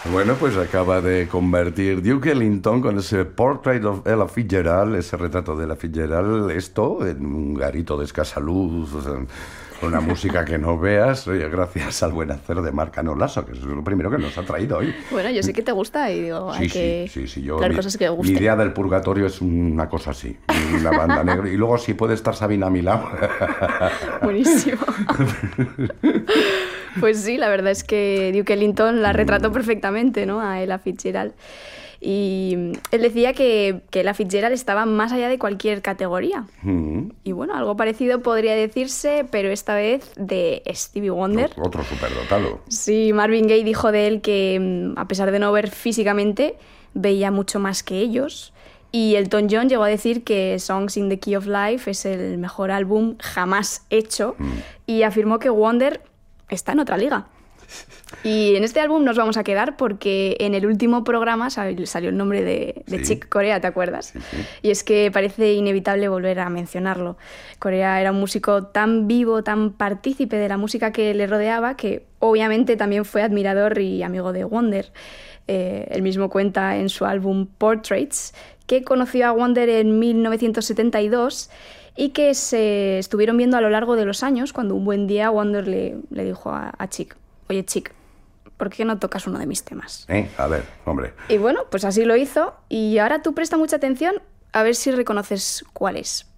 Bueno, pues acaba de convertir Duke Ellington con ese Portrait of Ella Fitzgerald, ese retrato de Ella Fitzgerald, esto en un garito de escasa luz, o sea, con una música que no veas, oye, gracias al buen hacer de Marc Lasso, que es lo primero que nos ha traído hoy. Bueno, yo sé que te gusta y digo, hay que Yo, hablar cosas que me mi gusten. idea del purgatorio es una cosa así, una banda negra, y luego si puede estar Sabina a mi lado. Buenísimo. Pues sí, la verdad es que Duke Ellington la retrató perfectamente, ¿no? A Ella Fitzgerald. Y él decía que Ella Fitzgerald estaba más allá de cualquier categoría. Y bueno, algo parecido podría decirse, pero esta vez de Stevie Wonder. Otro superdotado. Sí, Marvin Gaye dijo de él que, a pesar de no ver físicamente, veía mucho más que ellos. Y Elton John llegó a decir que Songs in the Key of Life es el mejor álbum jamás hecho. Y afirmó que Wonder está en otra liga. Y en este álbum nos vamos a quedar porque en el último programa salió el nombre de Sí. Chick Corea, ¿te acuerdas? Sí. Y es que parece inevitable volver a mencionarlo. Corea era un músico tan vivo, tan partícipe de la música que le rodeaba, que obviamente también fue admirador y amigo de Wonder. Él mismo cuenta en su álbum Portraits que conoció a Wonder en 1972 y que se estuvieron viendo a lo largo de los años, cuando un buen día Wonder le dijo a Chick: oye, Chick, ¿por qué no tocas uno de mis temas? A ver, hombre. Y bueno, pues así lo hizo, y ahora tú presta mucha atención a ver si reconoces cuál es.